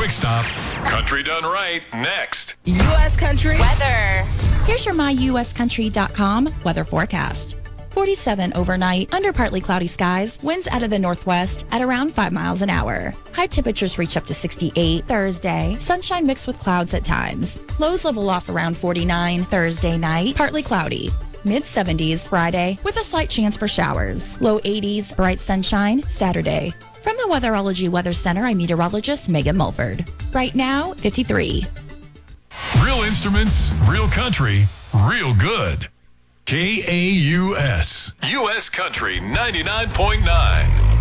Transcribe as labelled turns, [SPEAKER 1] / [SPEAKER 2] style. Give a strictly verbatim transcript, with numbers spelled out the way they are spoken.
[SPEAKER 1] quick stop. Country Done Right, next.
[SPEAKER 2] U S Country
[SPEAKER 3] weather.
[SPEAKER 4] Here's your my U S country dot com weather forecast. forty-seven overnight, under partly cloudy skies, winds out of the northwest at around five miles an hour. High temperatures reach up to sixty-eight Thursday, sunshine mixed with clouds at times. Lows level off around forty-nine Thursday night, partly cloudy. Mid seventies Friday with a slight chance for showers. Low eighties, bright sunshine Saturday. From the Weatherology Weather Center, I'm meteorologist Megan Mulford. Right now, fifty-three.
[SPEAKER 1] Real instruments, real country, real good. K A U S. U S Country ninety-nine point nine.